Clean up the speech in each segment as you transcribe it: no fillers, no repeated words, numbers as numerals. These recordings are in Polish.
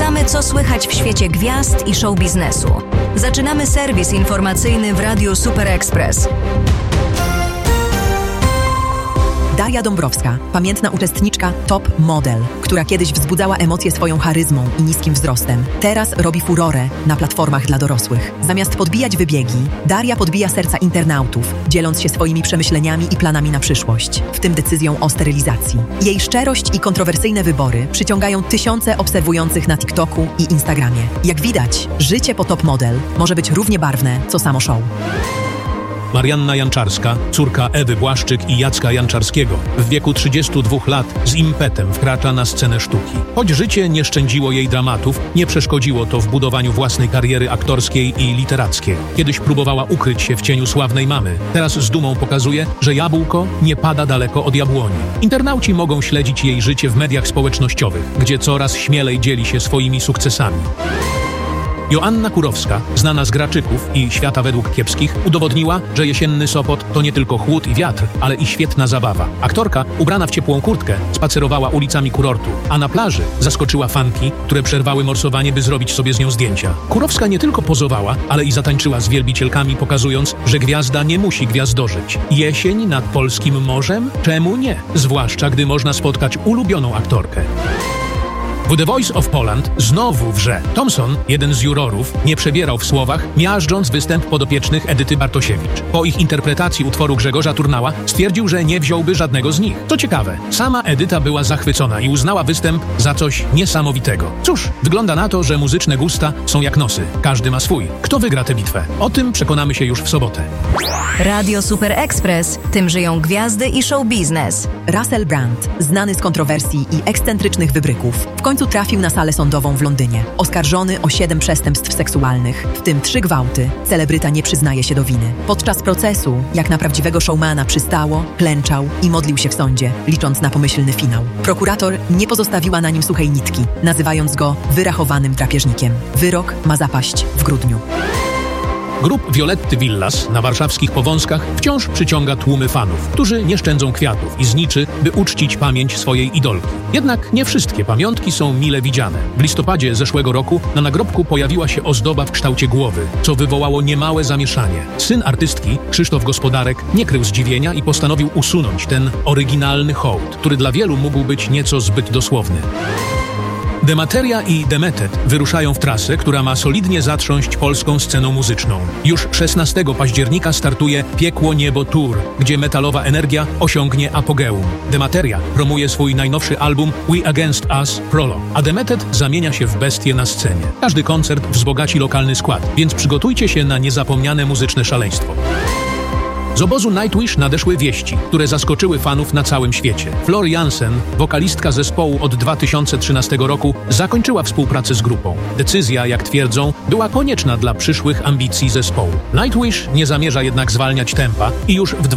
Sprawdzamy, co słychać w świecie gwiazd i show biznesu. Zaczynamy serwis informacyjny w Radiu Super Express. Daria Dąbrowska, pamiętna uczestniczka Top Model, która kiedyś wzbudzała emocje swoją charyzmą i niskim wzrostem, teraz robi furorę na platformach dla dorosłych. Zamiast podbijać wybiegi, Daria podbija serca internautów, dzieląc się swoimi przemyśleniami i planami na przyszłość, w tym decyzją o sterylizacji. Jej szczerość i kontrowersyjne wybory przyciągają tysiące obserwujących na TikToku i Instagramie. Jak widać, życie po Top Model może być równie barwne, co samo show. Marianna Janczarska, córka Ewy Błaszczyk i Jacka Janczarskiego, w wieku 32 lat z impetem wkracza na scenę sztuki. Choć życie nie szczędziło jej dramatów, nie przeszkodziło to w budowaniu własnej kariery aktorskiej i literackiej. Kiedyś próbowała ukryć się w cieniu sławnej mamy. Teraz z dumą pokazuje, że jabłko nie pada daleko od jabłoni. Internauci mogą śledzić jej życie w mediach społecznościowych, gdzie coraz śmielej dzieli się swoimi sukcesami. Joanna Kurowska, znana z Graczyków i Świata według kiepskich, udowodniła, że jesienny Sopot to nie tylko chłód i wiatr, ale i świetna zabawa. Aktorka, ubrana w ciepłą kurtkę, spacerowała ulicami kurortu, a na plaży zaskoczyła fanki, które przerwały morsowanie, by zrobić sobie z nią zdjęcia. Kurowska nie tylko pozowała, ale i zatańczyła z wielbicielkami, pokazując, że gwiazda nie musi gwiazdorzyć. Jesień nad polskim morzem? Czemu nie? Zwłaszcza, gdy można spotkać ulubioną aktorkę. W The Voice of Poland znowu wrze. Thompson, jeden z jurorów, nie przebierał w słowach, miażdżąc występ podopiecznych Edyty Bartosiewicz. Po ich interpretacji utworu Grzegorza Turnała stwierdził, że nie wziąłby żadnego z nich. Co ciekawe, sama Edyta była zachwycona i uznała występ za coś niesamowitego. Cóż, wygląda na to, że muzyczne gusta są jak nosy. Każdy ma swój. Kto wygra tę bitwę? O tym przekonamy się już w sobotę. Radio Super Express. Tym żyją gwiazdy i show biznes. Russell Brand, znany z kontrowersji i ekscentrycznych wybryków, w końcu trafił na salę sądową w Londynie. Oskarżony o 7 przestępstw seksualnych, w tym 3 gwałty, celebryta nie przyznaje się do winy. Podczas procesu, jak na prawdziwego showmana przystało, klęczał i modlił się w sądzie, licząc na pomyślny finał. Prokurator nie pozostawiła na nim suchej nitki, nazywając go wyrachowanym drapieżnikiem. Wyrok ma zapaść w grudniu. Grup Violetty Villas na warszawskich Powązkach wciąż przyciąga tłumy fanów, którzy nie szczędzą kwiatów i zniczy, by uczcić pamięć swojej idolki. Jednak nie wszystkie pamiątki są mile widziane. W listopadzie zeszłego roku na nagrobku pojawiła się ozdoba w kształcie głowy, co wywołało niemałe zamieszanie. Syn artystki, Krzysztof Gospodarek, nie krył zdziwienia i postanowił usunąć ten oryginalny hołd, który dla wielu mógł być nieco zbyt dosłowny. Demateria i Demetet wyruszają w trasę, która ma solidnie zatrząść polską sceną muzyczną. Już 16 października startuje Piekło Niebo Tour, gdzie metalowa energia osiągnie apogeum. Demateria promuje swój najnowszy album We Against Us Prologue, a Demetet zamienia się w bestię na scenie. Każdy koncert wzbogaci lokalny skład, więc przygotujcie się na niezapomniane muzyczne szaleństwo. Z obozu Nightwish nadeszły wieści, które zaskoczyły fanów na całym świecie. Floor Jansen, wokalistka zespołu od 2013 roku, zakończyła współpracę z grupą. Decyzja, jak twierdzą, była konieczna dla przyszłych ambicji zespołu. Nightwish nie zamierza jednak zwalniać tempa i już w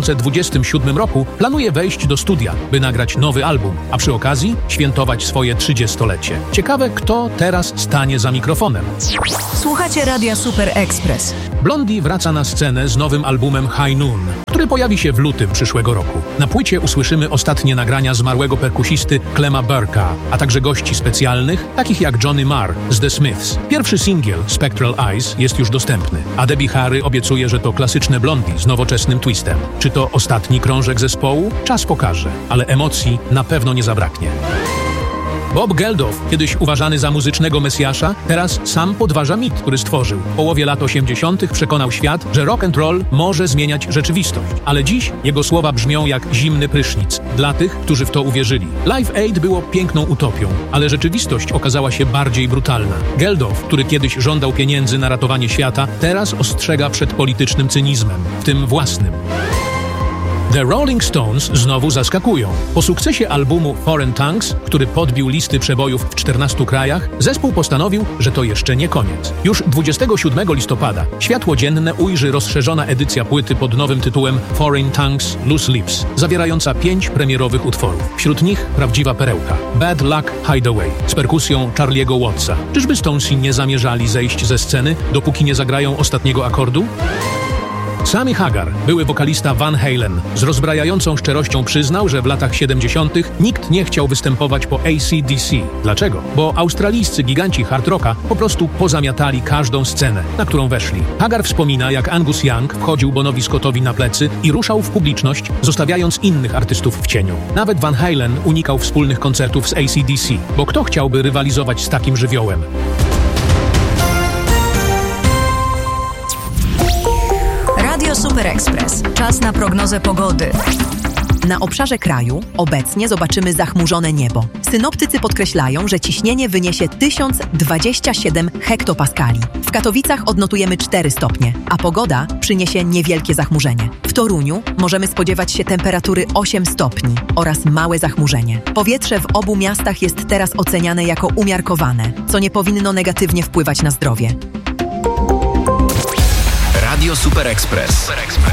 2027 roku planuje wejść do studia, by nagrać nowy album, a przy okazji świętować swoje 30-lecie. Ciekawe, kto teraz stanie za mikrofonem. Słuchacie Radia Super Express. Blondie wraca na scenę z nowym albumem High Noon, który pojawi się w lutym przyszłego roku. Na płycie usłyszymy ostatnie nagrania zmarłego perkusisty Clema Burka, a także gości specjalnych, takich jak Johnny Marr z The Smiths. Pierwszy singiel, Spectral Eyes, jest już dostępny, a Debbie Harry obiecuje, że to klasyczne Blondie z nowoczesnym twistem. Czy to ostatni krążek zespołu? Czas pokaże, ale emocji na pewno nie zabraknie. Bob Geldof, kiedyś uważany za muzycznego mesjasza, teraz sam podważa mit, który stworzył. W połowie lat 80. przekonał świat, że rock and roll może zmieniać rzeczywistość. Ale dziś jego słowa brzmią jak zimny prysznic dla tych, którzy w to uwierzyli. Live Aid było piękną utopią, ale rzeczywistość okazała się bardziej brutalna. Geldof, który kiedyś żądał pieniędzy na ratowanie świata, teraz ostrzega przed politycznym cynizmem, w tym własnym. The Rolling Stones znowu zaskakują. Po sukcesie albumu Foreign Tongues, który podbił listy przebojów w 14 krajach, zespół postanowił, że to jeszcze nie koniec. Już 27 listopada światło dzienne ujrzy rozszerzona edycja płyty pod nowym tytułem Foreign Tongues Loose Lips, zawierająca 5 premierowych utworów. Wśród nich prawdziwa perełka Bad Luck Hideaway z perkusją Charlie'ego Wattsa. Czyżby Stonesi nie zamierzali zejść ze sceny, dopóki nie zagrają ostatniego akordu? Sammy Hagar, były wokalista Van Halen, z rozbrajającą szczerością przyznał, że w latach 70. nikt nie chciał występować po AC/DC. Dlaczego? Bo australijscy giganci hard rocka po prostu pozamiatali każdą scenę, na którą weszli. Hagar wspomina, jak Angus Young wchodził Bonowi Scottowi na plecy i ruszał w publiczność, zostawiając innych artystów w cieniu. Nawet Van Halen unikał wspólnych koncertów z AC/DC, bo kto chciałby rywalizować z takim żywiołem? Radio Super Express. Czas na prognozę pogody. Na obszarze kraju obecnie zobaczymy zachmurzone niebo. Synoptycy podkreślają, że ciśnienie wyniesie 1027 hektopaskali. W Katowicach odnotujemy 4 stopnie, a pogoda przyniesie niewielkie zachmurzenie. W Toruniu możemy spodziewać się temperatury 8 stopni oraz małe zachmurzenie. Powietrze w obu miastach jest teraz oceniane jako umiarkowane, co nie powinno negatywnie wpływać na zdrowie. Radio Super Express.